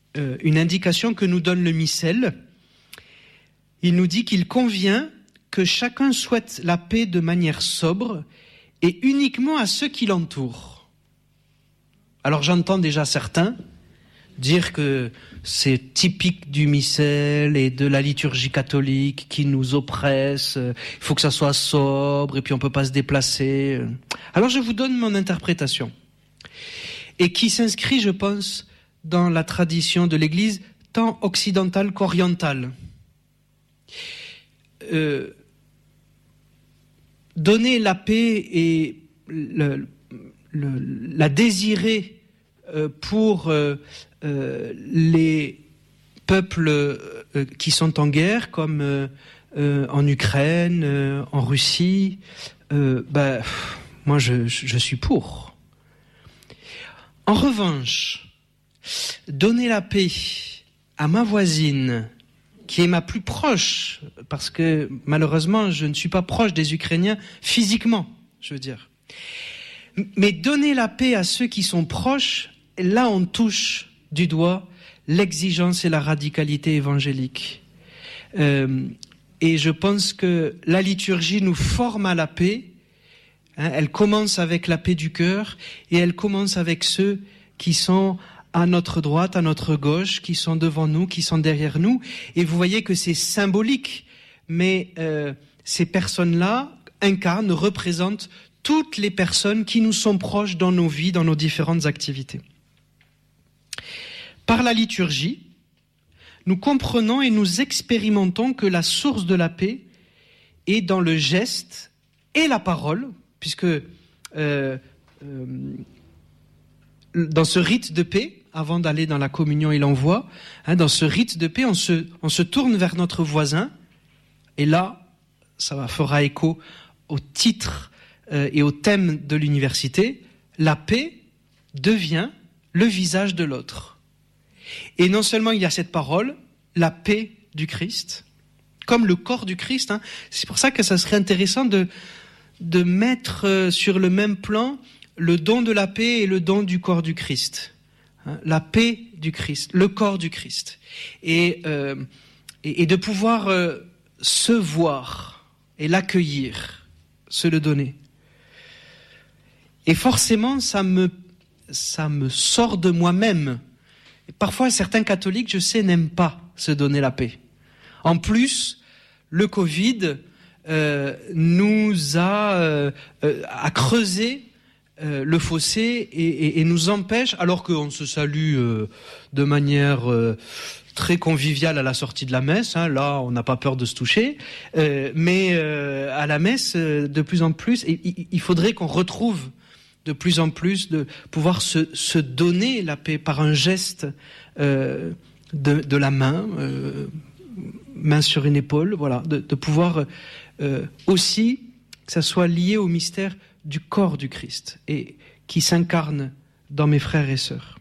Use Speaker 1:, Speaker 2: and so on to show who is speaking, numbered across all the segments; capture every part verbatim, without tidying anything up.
Speaker 1: euh, une indication que nous donne le missel. Il nous dit qu'il convient que chacun souhaite la paix de manière sobre et uniquement à ceux qui l'entourent. Alors j'entends déjà certains dire que c'est typique du missel et de la liturgie catholique qui nous oppresse, il faut que ça soit sobre et puis on peut pas se déplacer. Alors je vous donne mon interprétation et qui s'inscrit, je pense, dans la tradition de l'Église tant occidentale qu'orientale. Euh, donner la paix et le, le, la désirer euh, pour euh, euh, les peuples euh, qui sont en guerre, comme euh, euh, en Ukraine, euh, en Russie, euh, ben, moi je, je suis pour. En revanche, donner la paix à ma voisine, qui est ma plus proche, parce que malheureusement, je ne suis pas proche des Ukrainiens physiquement, je veux dire. Mais donner la paix à ceux qui sont proches, là on touche du doigt l'exigence et la radicalité évangélique. Euh, et je pense que la liturgie nous forme à la paix. Hein, elle commence avec la paix du cœur et elle commence avec ceux qui sont à notre droite, à notre gauche, qui sont devant nous, qui sont derrière nous. Et vous voyez que c'est symbolique, mais euh, ces personnes-là incarnent, représentent toutes les personnes qui nous sont proches dans nos vies, dans nos différentes activités. Par la liturgie, nous comprenons et nous expérimentons que la source de la paix est dans le geste et la parole, puisque euh, euh, dans ce rite de paix, avant d'aller dans la communion et l'envoi, hein, dans ce rite de paix, on se, on se tourne vers notre voisin, et là, ça fera écho au titre euh, et au thème de l'université, la paix devient le visage de l'autre. Et non seulement il y a cette parole, la paix du Christ, comme le corps du Christ, hein, c'est pour ça que ça serait intéressant de, de mettre euh, sur le même plan le don de la paix et le don du corps du Christ. La paix du Christ, le corps du Christ, et, euh, et, et de pouvoir euh, se voir et l'accueillir, se le donner. Et forcément, ça me, ça me sort de moi-même. Et parfois, certains catholiques, je sais, n'aiment pas se donner la paix. En plus, le Covid euh, nous a, euh, euh, a creusé Euh, le fossé et, et, et nous empêche, alors qu'on se salue euh, de manière euh, très conviviale à la sortie de la messe, hein, là on n'a pas peur de se toucher, euh, mais euh, à la messe euh, de plus en plus, et, il, il faudrait qu'on retrouve de plus en plus de pouvoir se, se donner la paix par un geste euh, de, de la main, euh, main sur une épaule, voilà, de, de pouvoir euh, aussi que ça soit lié au mystère du corps du Christ et qui s'incarne dans mes frères et sœurs.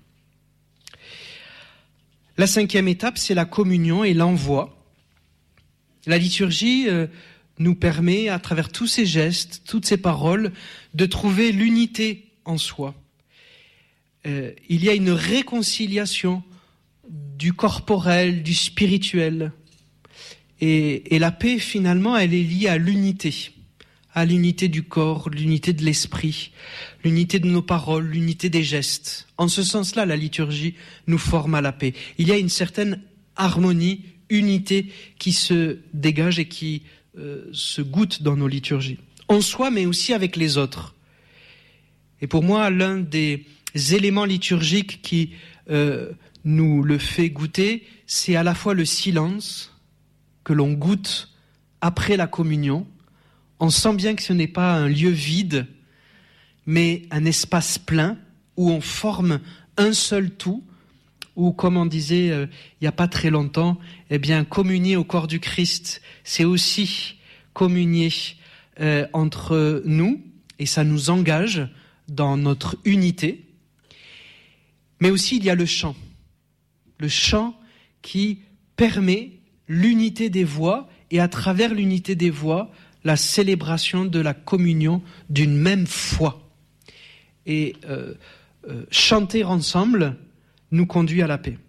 Speaker 1: La cinquième étape, c'est la communion et l'envoi. La liturgie euh, nous permet, à travers tous ces gestes, toutes ces paroles, de trouver l'unité en soi. Euh, il y a une réconciliation du corporel, du spirituel. Et, et la paix, finalement, elle est liée à l'unité. À l'unité du corps, l'unité de l'esprit, l'unité de nos paroles, l'unité des gestes. En ce sens-là, la liturgie nous forme à la paix. Il y a une certaine harmonie, unité qui se dégage et qui euh, se goûte dans nos liturgies. En soi, mais aussi avec les autres. Et pour moi, l'un des éléments liturgiques qui euh, nous le fait goûter, c'est à la fois le silence que l'on goûte après la communion. On sent bien que ce n'est pas un lieu vide, mais un espace plein où on forme un seul tout, où, comme on disait euh, il n'y a pas très longtemps, eh bien, communier au corps du Christ, c'est aussi communier euh, entre nous, et ça nous engage dans notre unité. Mais aussi, il y a le chant. Le chant qui permet l'unité des voix, et à travers l'unité des voix, la célébration de la communion d'une même foi. Et euh, euh, chanter ensemble nous conduit à la paix.